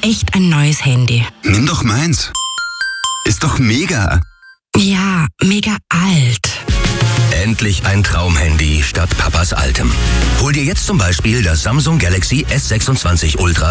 echt ein neues Handy. Nimm doch meins. Ist doch mega. Ja, mega alt. Endlich ein Traumhandy statt Papas altem. Hol dir jetzt zum Beispiel das Samsung Galaxy S26 Ultra